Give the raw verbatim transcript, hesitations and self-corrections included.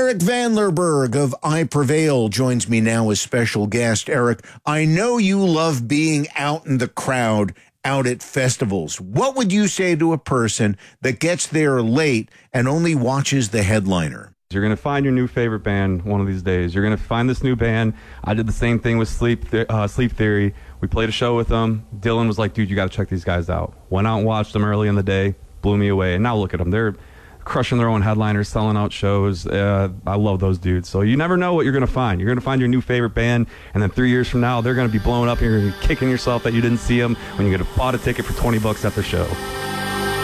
Eric Vandlerberg of I Prevail joins me now as special guest. Eric, I know you love being out in the crowd, out at festivals. What would you say to a person that gets there late and only watches the headliner? You're going to find your new favorite band one of these days. You're going to find this new band. I did the same thing with Sleep Th- uh, Sleep Theory. We played a show with them. Dylan was like, dude, you got to check these guys out. Went out and watched them early in the day. Blew me away. And now look at them. They're crushing their own headliners, selling out shows. Uh, I love those dudes. So you never know what you're going to find. You're going to find your new favorite band, and then three years from now, they're going to be blowing up, and you're going to be kicking yourself that you didn't see them when you could have bought a ticket for twenty bucks at their show.